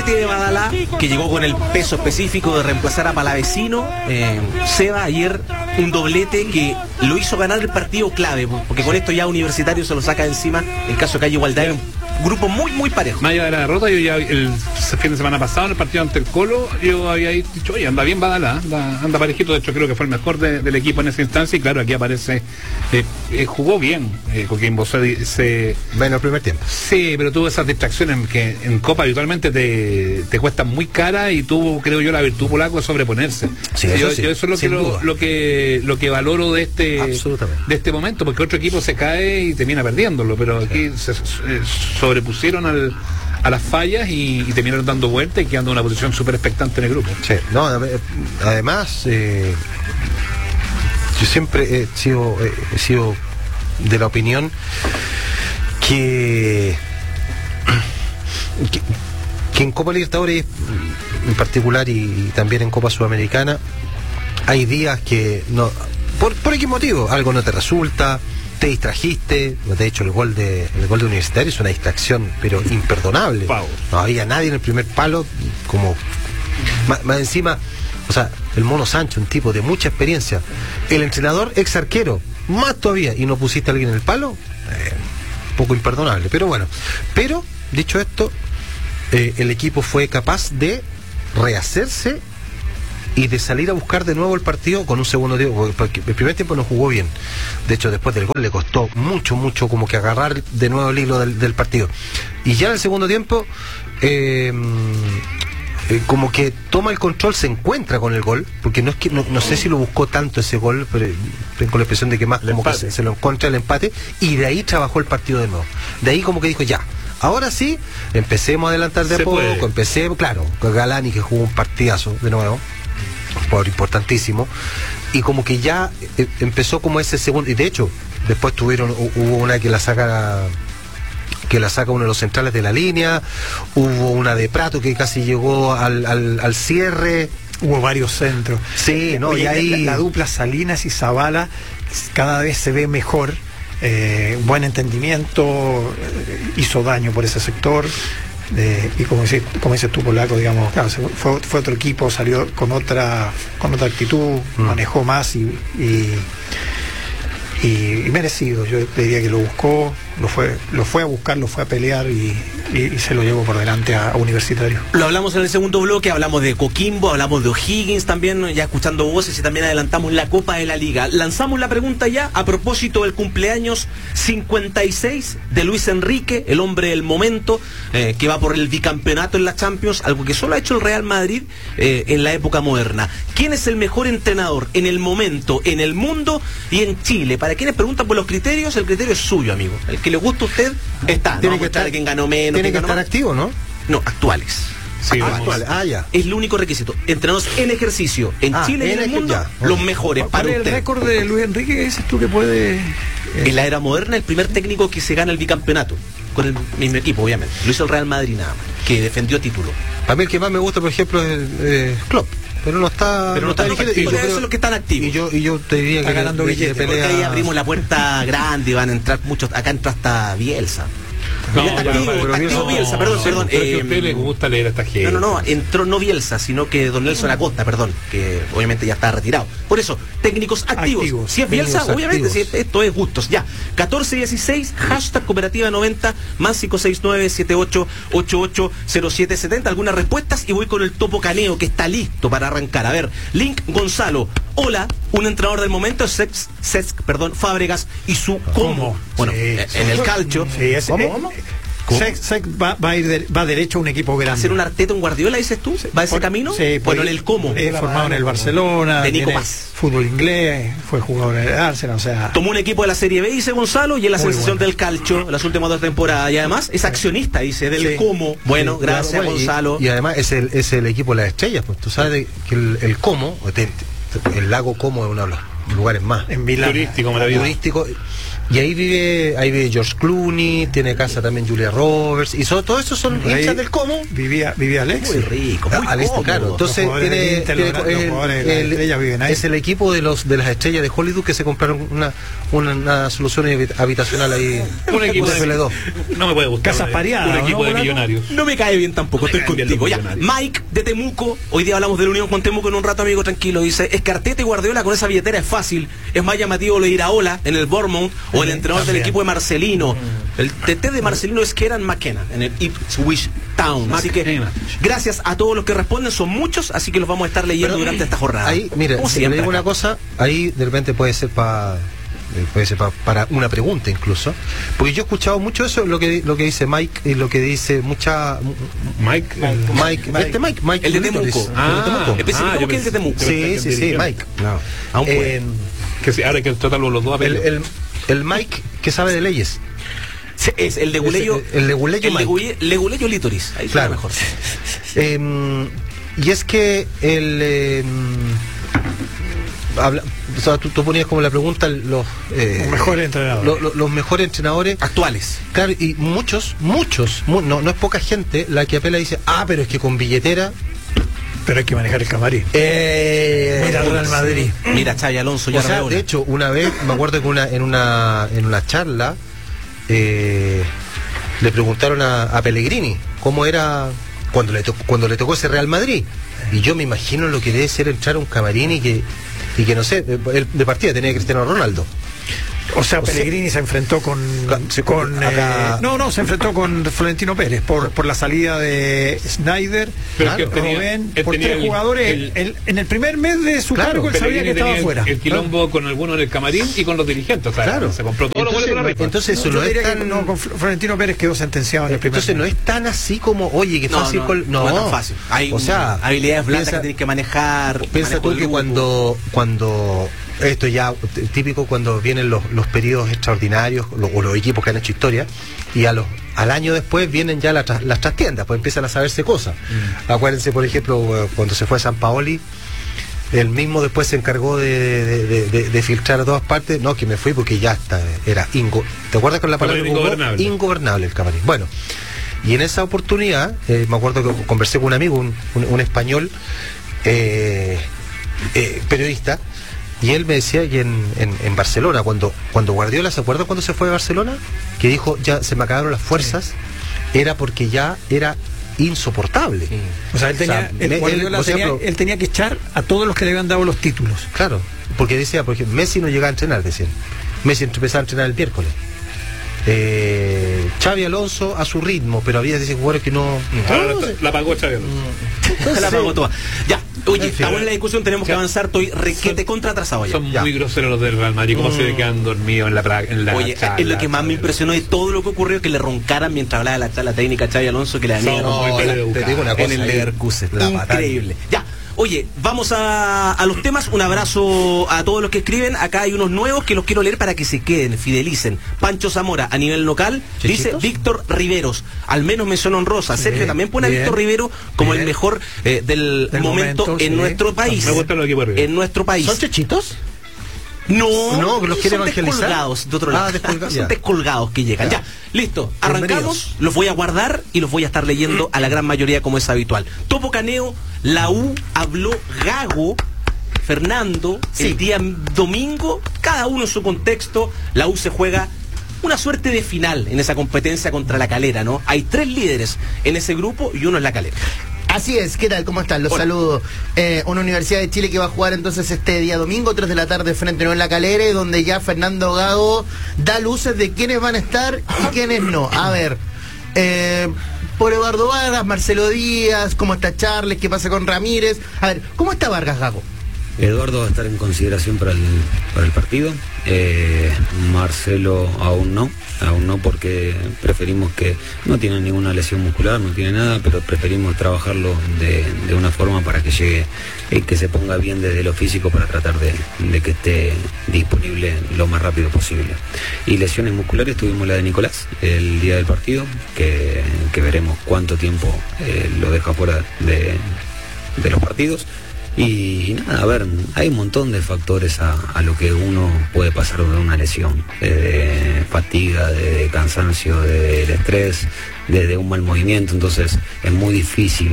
doblete de Badalá, que llegó con el peso específico de reemplazar a Palavecino. Seba, ayer un doblete que lo hizo ganar el partido clave, porque con esto ya Universitario se lo saca de encima en caso que haya igualdad. Es un grupo muy, muy parejo. Más allá de la derrota, yo ya el fin de semana pasado, en el partido ante el Colo, yo había dicho, oye, anda bien Badalá, anda parejito. De hecho, creo que fue el mejor del equipo en esa instancia. Y claro, aquí aparece, jugó bien Coquimbo. Bueno, el primer tiempo. Sí, pero tuvo esas distracciones que en Copa habitualmente te cuestan muy cara, y tuvo, creo yo, la virtud polaco de sobreponerse. Sí, yo sí, eso es lo que valoro de este momento, porque otro equipo se cae y termina perdiéndolo, pero aquí se sobrepusieron a las fallas y terminaron dando vuelta y quedando en una posición súper expectante en el grupo. Sí, no, además yo siempre he sido de la opinión que en Copa Libertadores en particular y también en Copa Sudamericana hay días que no, por X motivo, algo no te resulta, te distrajiste. De hecho, el gol de Universitario es una distracción pero imperdonable. No había nadie en el primer palo, como más encima, o sea, el Mono Sánchez, un tipo de mucha experiencia, el entrenador ex arquero, más todavía, y no pusiste a alguien en el palo, poco imperdonable. Pero bueno, dicho esto, el equipo fue capaz de rehacerse y de salir a buscar de nuevo el partido con un segundo tiempo, porque el primer tiempo no jugó bien. De hecho, después del gol le costó mucho como que agarrar de nuevo el hilo del partido. Y ya en el segundo tiempo, como que toma el control, se encuentra con el gol, porque no es que no sé si lo buscó tanto ese gol, pero tengo la impresión de que más como que se lo encuentra el empate, y de ahí trabajó el partido de nuevo. De ahí como que dijo, ya, ahora sí, empecemos a adelantar de a poco, empecemos, claro, con Galani, que jugó un partidazo de nuevo, por importantísimo, y como que ya empezó como ese segundo, y de hecho después hubo una que la saca uno de los centrales de la línea, hubo una de Prato que casi llegó al cierre, hubo varios centros. Sí, no, y ahí la dupla Salinas y Zavala cada vez se ve mejor. Buen entendimiento, hizo daño por ese sector. Y como dices tú, Polaco, digamos, claro, fue otro equipo, salió con otra actitud, manejó más y merecido. Yo te diría que lo buscó, lo fue a buscar, lo fue a pelear y se lo llevó por delante a Universitario. Lo hablamos en el segundo bloque, hablamos de Coquimbo, hablamos de O'Higgins también, ya escuchando voces, y también adelantamos la Copa de la Liga. Lanzamos la pregunta ya a propósito del cumpleaños 56 de Luis Enrique, el hombre del momento, que va por el bicampeonato en la Champions, algo que solo ha hecho el Real Madrid en la época moderna. ¿Quién es el mejor entrenador en el momento, en el mundo y en Chile? Para quienes preguntan por los criterios, el criterio es suyo, amigo. El que le gusta a usted está. Tiene no que estar quién ganó menos. Tiene que estar activo, ¿no? No, actuales. Sí, actuales. Ya. Es el único requisito. Entrenadores en ejercicio, en Chile y en el mundo, ya. los mejores. ¿Cuál para es el usted? récord de Luis Enrique que dices tú que puede...? En la era moderna, el primer técnico que se gana el bicampeonato, con el mismo equipo, obviamente. Lo hizo el Real Madrid nada más, que defendió título. A mí el que más me gusta, por ejemplo, es Klopp. Pero no está activo. Eso es lo que están activos. Y yo te diría está que ganando billetes. Porque ahí abrimos la puerta grande y van a entrar muchos. Acá entra hasta Bielsa. Bielsa, perdón. Pero es que a usted le gusta leer a esta gente. No, entró no Bielsa, sino que don Nelson Acosta, perdón, que obviamente ya está retirado. Por eso, técnicos activos. Si es Bielsa, obviamente, si esto es gustos. Ya, 1416, hashtag Cooperativa 90, más 569-7888-0770. Algunas respuestas y voy con el Topo Caneo, que está listo para arrancar. A ver, Link Gonzalo. Hola, un entrenador del momento, Cesc, Fábregas y su ¿cómo? Bueno, sí, en el calcio. Sí, ¿Cómo? Cesc va derecho a un equipo grande. ¿Hacer un Arteta, un Guardiola, dices tú? ¿Va ese camino? Sí, bueno, en el cómo. Formado en el Barcelona, de Nico Paz. Fútbol inglés, fue jugador en el Arsenal, o sea... Tomó un equipo de la Serie B, dice Gonzalo, y es la sensación del calcio en las últimas 2 temporadas. Y además es accionista, dice, del cómo. Bueno, gracias, Gonzalo. Y además es el equipo de las estrellas, pues tú sabes que el Como, el lago Como es uno de los lugares más turístico, maravilloso. Turístico. Y ahí vive George Clooney, tiene casa también Julia Roberts, y todos esos son hinchas del Como. Vivía Alexis. Muy rico, muy Alexis, claro. Entonces es el equipo de las estrellas de Hollywood que se compraron una solución habitacional ahí. Un equipo de FL2. No me puede gustar. Casas pareadas. Un equipo de millonarios. No me cae bien tampoco, estoy contigo. Ya, Mike de Temuco, hoy día hablamos de la unión con Temuco en un rato, amigo, tranquilo. Dice, es que Arteta y Guardiola con esa billetera es fácil. Es más llamativo lo de Iraola en el Bournemouth o el entrenador del equipo de Marcelino. El TT de Marcelino es Kieran McKenna en el Ipswich Town. Así que gracias a todos los que responden, son muchos, así que los vamos a estar leyendo durante esta jornada. Ahí, mire, si le digo una cosa, ahí de repente puede ser para una pregunta incluso, porque yo he escuchado mucho eso, lo que dice Mike y lo que dice Mike el de Temuco. Específicamente el de Temuco. Sí, Mike. No, aún que ahora hay que tratarlo los dos. El Mike que sabe de leyes. Sí, es el de Guleyo. El de Guleyo Mike. Leguleyo Lítoris. Ahí claro. Mejor. Y es que o sea, tú ponías como la pregunta los mejores entrenadores. Los mejores entrenadores actuales. Claro, y muchos, no es poca gente la que apela y dice, pero es que con billetera. Pero hay que manejar el camarín. Mira Real Madrid. Mira Xabi Alonso ya. O sea, de hecho, una vez me acuerdo que en una charla le preguntaron a Pellegrini cómo era cuando le tocó ese Real Madrid. Y yo me imagino lo que debe ser entrar a un camarín y que no sé, de partida tenía Cristiano Ronaldo. O sea, Pellegrini se enfrentó se enfrentó con Florentino Pérez por la salida de Snyder, Robben, por tres jugadores. En el primer mes de su cargo, él sabía que estaba fuera. El quilombo con algunos en el camarín y con los dirigentes. O sea, se compró todo lo bueno de la rifa. Entonces, eso no es tan. Con Florentino Pérez quedó sentenciado en el primer mes. Entonces, no es tan así como, oye, que fácil. No es tan fácil. Hay habilidades blandas que tienes que manejar. Piensa tú que cuando esto ya típico cuando vienen los periodos extraordinarios o los equipos que han hecho historia y al año después vienen ya las trastiendas, pues empiezan a saberse cosas. Acuérdense, por ejemplo, cuando se fue a Sampaoli, él mismo después se encargó de filtrar a todas partes. No, que me fui porque ya era ¿te acuerdas con la palabra? Ingobernable el camarín. Bueno, y en esa oportunidad me acuerdo que conversé con un amigo, un español periodista. Y él me decía que en Barcelona, cuando Guardiola, ¿se acuerda cuando se fue de Barcelona? Que dijo, ya se me acabaron las fuerzas, era porque ya era insoportable. O sea, él tenía que echar a todos los que le habían dado los títulos. Claro, porque decía, porque Messi no llegaba a entrenar, decían. Messi empezaba a entrenar el miércoles. Xabi Alonso a su ritmo, pero había ese jugador que no. La pagó Xabi Alonso. La pagó toda. Ya, oye, estamos en la discusión, tenemos que avanzar, estoy requete contra atrasado ya. Son muy groseros los del Real Madrid, como se quedan dormidos en la Oye, charla, es lo que más me impresionó de todo lo que ocurrió, que le roncaran mientras hablaba de la charla técnica Xabi Alonso, que le daban te digo una cosa, en el Leverkusen. Increíble. Ya. Oye, vamos a los temas. Un abrazo a todos los que escriben. Acá hay unos nuevos que los quiero leer para que se queden, fidelicen. Pancho Zamora, a nivel local, dice Víctor Riveros. Al menos mención honrosa. Sergio también pone a Víctor Rivero como el mejor del momento en nuestro país. Me gustan los equipos de Rivero. En nuestro país. ¿Son chechitos? No, que los quiere evangelizar. Descolgados de otro lado. Son descolgados que llegan. Ya, listo. Arrancamos. Los voy a guardar y los voy a estar leyendo a la gran mayoría como es habitual. Topo Caneo, la U habló Gago, Fernando, el día domingo, cada uno en su contexto. La U se juega una suerte de final en esa competencia contra la Calera, ¿no? Hay 3 líderes en ese grupo y uno es la Calera. Así es, ¿qué tal? ¿Cómo están? Los saludo. Una Universidad de Chile que va a jugar entonces este día domingo, 3 de la tarde, frente a La Calera, donde ya Fernando Gago da luces de quiénes van a estar y quiénes no. A ver, por Eduardo Vargas, Marcelo Díaz, ¿cómo está Charles? ¿Qué pasa con Ramírez? A ver, ¿cómo está Vargas, Gago? Eduardo va a estar en consideración para el partido. Marcelo aún no porque preferimos que no tiene ninguna lesión muscular, no tiene nada, pero preferimos trabajarlo de una forma para que llegue y que se ponga bien desde lo físico para tratar de que esté disponible lo más rápido posible. Y lesiones musculares tuvimos la de Nicolás el día del partido, que veremos cuánto tiempo lo deja fuera de los partidos. Y nada, a ver, hay un montón de factores a lo que uno puede pasar de una lesión, de fatiga, de cansancio, del estrés, de un mal movimiento. Entonces es muy difícil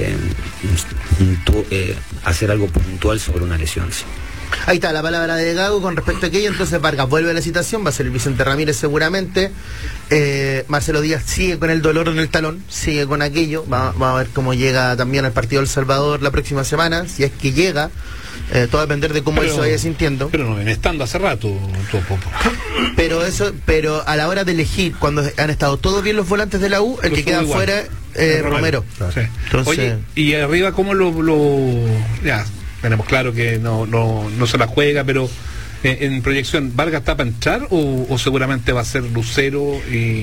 hacer algo puntual sobre una lesión. Sí. Ahí está la palabra de Gago con respecto a aquello. Entonces Vargas vuelve a la citación, va a ser el Vicente Ramírez seguramente. Marcelo Díaz sigue con el dolor en el talón, sigue con aquello. Vamos a ver cómo llega también al partido del Salvador la próxima semana, si es que llega. Todo va a depender de cómo él se vaya sintiendo. Pero no viene estando hace rato. Pero a la hora de elegir, cuando han estado todos bien los volantes de la U, el que queda fuera Romero. Sí. Entonces, oye, y arriba cómo ya tenemos claro que no se la juega, pero en proyección, ¿Vargas está para entrar o seguramente va a ser Lucero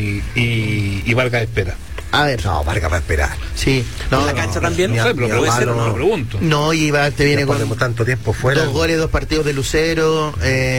y Vargas espera? A ver. No, Vargas va a esperar. Sí. No, ¿en la cancha también? No sé, pero puede ser, no lo pregunto. No, y te viene con tanto tiempo fuera. 2 goles, 2 partidos de Lucero,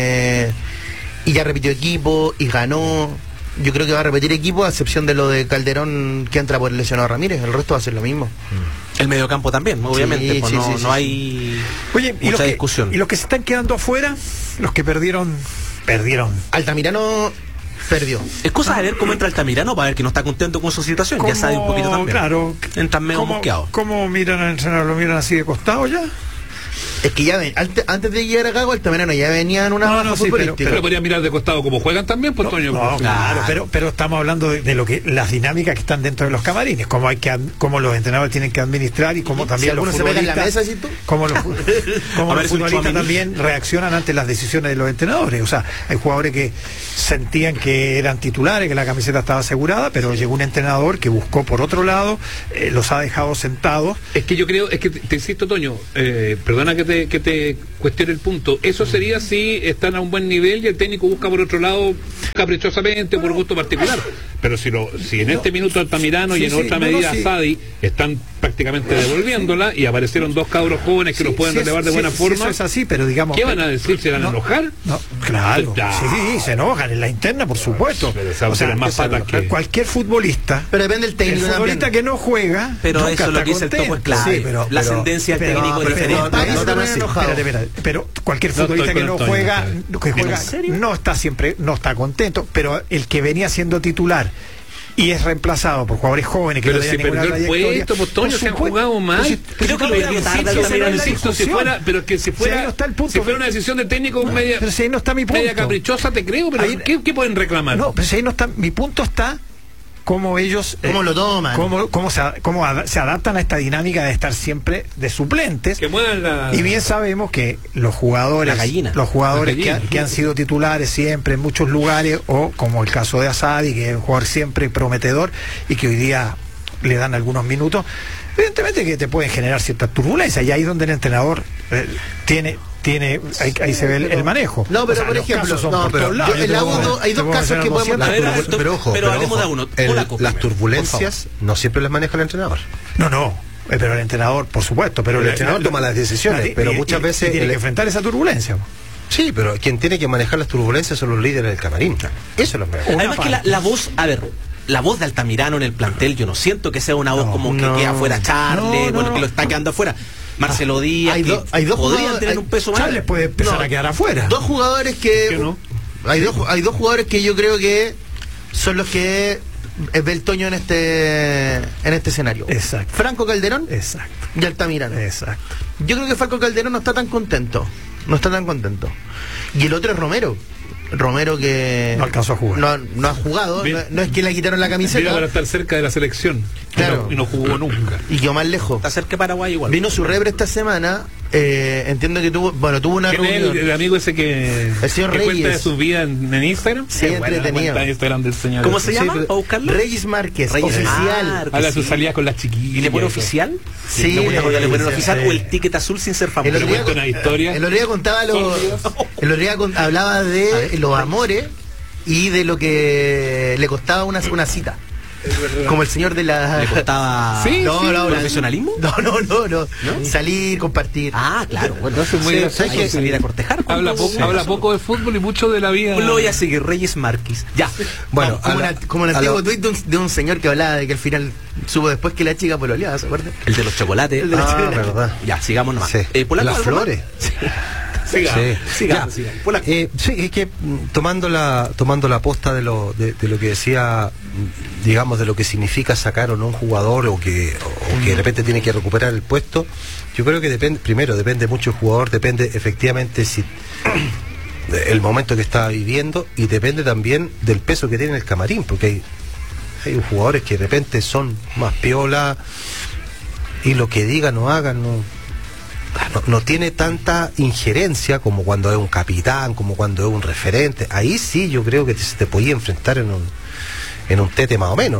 y ya repitió equipo, y ganó. Yo creo que va a repetir equipo, a excepción de lo de Calderón, que entra por el lesionado Ramírez. El resto va a ser lo mismo. El mediocampo también, obviamente. Sí, pues sí, no hay mucha discusión. Y los que se están quedando afuera, los que perdieron. Altamirano perdió. Es cosa de ver cómo entra Altamirano para ver que no está contento con su situación. Ya sabe un poquito también. Claro. Entran medio mosqueados. ¿Cómo miran al entrenador? ¿Lo miran así de costado ya? Es que ya ven, antes de llegar a Gago, Altamirano ya venía en una baja futbolística. Pero podría mirar de costado como juegan también, pues Toño. No, claro, pero estamos hablando de lo que las dinámicas que están dentro de los camarines, cómo los entrenadores tienen que administrar y cómo también si los futbolistas, se pega en la mesa, ¿sí tú? Cómo los futbolistas también reaccionan ante las decisiones de los entrenadores. O sea, hay jugadores que sentían que eran titulares, que la camiseta estaba asegurada, pero llegó un entrenador que buscó por otro lado, los ha dejado sentados. Es que yo creo, te insisto, Toño, perdona que te cuestione el punto. Eso sería si están a un buen nivel y el técnico busca por otro lado caprichosamente, por gusto particular. Pero si en este minuto Altamirano y en otra medida Sadi están prácticamente devolviéndola y aparecieron 2 cabros jóvenes que los pueden relevar de buena forma. Eso es así, pero digamos. ¿Qué van a decir? ¿Se van a enojar? No, claro. Sí, se enojan en la interna, por supuesto. Pero o sea, más patas que cualquier futbolista. Pero depende del técnico. El futbolista que no juega. Pero eso es lo que dice el Topo es claro. La ascendencia del técnico es diferente. Pero cualquier futbolista que no juega, no está contento, pero el que venía siendo titular y es reemplazado por jugadores jóvenes que pero si perdió el puesto, pues Toño, se han jugado mal. Creo que lo hubiera insisto, si fuera una decisión del técnico media, pero si ahí no está mi punto, media caprichosa, te creo, pero ahí, ¿qué pueden reclamar? No, pero si ahí no está, mi punto está cómo ellos cómo lo toman, cómo se adaptan a esta dinámica de estar siempre de suplentes, que muevan y bien sabemos que los jugadores que han sido titulares siempre en muchos lugares, o como el caso de Asadi, que es un jugador siempre prometedor y que hoy día le dan algunos minutos, evidentemente que te pueden generar cierta turbulencia, y ahí es donde el entrenador ahí se ve el manejo. No, pero por ejemplo, hay dos casos que podemos pero ojo, pero hablemos de uno. Las turbulencias no siempre las maneja el entrenador. No, pero el entrenador, por supuesto, pero el entrenador toma las decisiones, pero muchas veces tiene que enfrentar esa turbulencia. Sí, pero quien tiene que manejar las turbulencias son los líderes del camarín. Eso es lo mejor. Además que la voz, la voz de Altamirano en el plantel, yo no siento que sea una voz que queda afuera Charles, que lo está quedando afuera. Marcelo Díaz, hay dos podrían tener un peso más. Charles puede empezar a quedar afuera. Dos jugadores hay dos jugadores que yo creo que son los que ve el Toño en este escenario. Exacto. Franco Calderón. Exacto. Y Altamirano. Exacto. Yo creo que Franco Calderón no está tan contento. Y el otro es Romero, que no alcanzó a jugar. No ha jugado, no es que le quitaron la camiseta. Vino para estar cerca de la selección. Claro. Y no jugó nunca. Y quedó más lejos. Está cerca de Paraguay igual. Vino su rebre esta semana. Entiendo que tuvo una reunión. El amigo ese el señor que Reyes cuenta de su vida en Instagram. Sí, entretenido. Instagram del señor. ¿Cómo se llama? ¿Para buscarlo? Reyes Márquez, oficial. Habla de su salida con las chiquillas. ¿Y le pone oficial? Sí, le pone oficial o el ticket azul sin ser famoso. El otro día contaba hablaba de los amores y de lo que le costaba una cita. Como el señor de la... ¿Le costaba profesionalismo? No. Salir, compartir. Ah, claro. Bueno, Entonces muy gracioso. hay que salir a cortejar. Habla poco de fútbol y mucho de la vida. Lo voy a seguir, Reyes Márquez. Ya. Bueno, como el antiguo tuit de un señor que hablaba de que al final supo después que la chica pololeaba, ¿se acuerdan? El de los chocolates. verdad. Ya, sigamos nomás. Sí. Polaco, Las flores. Sigamos. Sí, es que tomando la posta de lo que decía, digamos, de lo que significa sacar o no un jugador o que de repente tiene que recuperar el puesto, yo creo que depende mucho el jugador, depende efectivamente si el momento que está viviendo, y depende también del peso que tiene el camarín, porque hay jugadores que de repente son más piola y lo que digan o hagan no tiene tanta injerencia como cuando es un capitán, como cuando es un referente. Ahí sí yo creo que te podía enfrentar en un tete más o menos.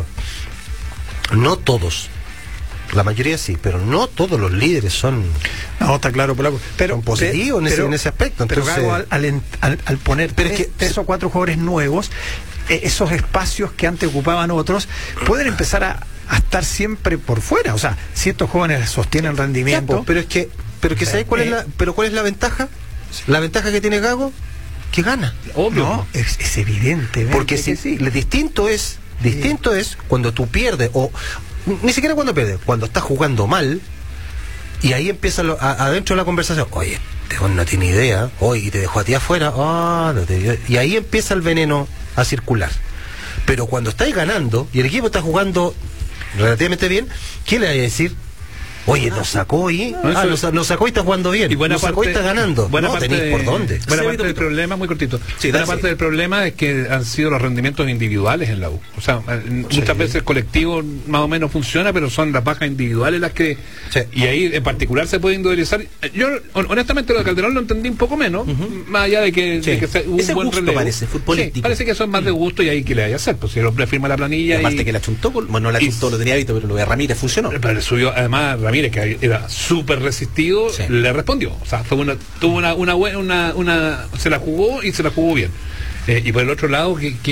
No todos, la mayoría sí, pero no todos los líderes son... No, está claro, Polaco. Pero positivos en ese aspecto. Entonces, pero Gago, al poner tres o cuatro jugadores nuevos, esos espacios que antes ocupaban otros pueden empezar a estar siempre por fuera. O sea, si estos jóvenes sostienen rendimiento... Pero que ¿sabes cuál es la ventaja? La ventaja que tiene Gago, que gana. Obvio. No, es evidente. Porque distinto es cuando tú pierdes, o ni siquiera cuando pierdes, cuando estás jugando mal, y ahí empieza adentro de la conversación, oye, no tiene idea, y te dejó a ti afuera, y ahí empieza el veneno a circular. Pero cuando estáis ganando y el equipo está jugando relativamente bien, ¿qué le va a decir? Oye, nos sacó y nos sacó y está jugando bien. Y nos sacó y está ganando. Tenéis por dónde. Buena parte del problema, muy cortito. Buena parte del problema es que han sido los rendimientos individuales en la U. O sea, muchas veces el colectivo más o menos funciona, pero son las bajas individuales las que... Sí. Y ahí en particular se puede individualizar. Yo, honestamente, lo de Calderón lo entendí un poco menos, más allá de que, hubo ese un buen gusto relevo. parece, futbolístico. Sí, parece que eso es más de gusto y ahí que le vaya a hacer. Pues si el hombre firma la planilla y aparte que la chuntó, no la chuntó, lo tenía visto, pero lo de Ramírez funcionó. Pero le subió, además, Ramírez, que era súper resistido, le respondió. O sea, tuvo una buena, se la jugó y se la jugó bien. Y por el otro lado, que